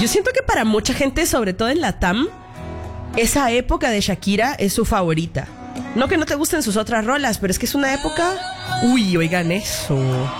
Yo siento que para mucha gente, sobre todo en Latam, esa época de Shakira es su favorita. No que no te gusten sus otras rolas, pero es que es una época... Uy, oigan eso.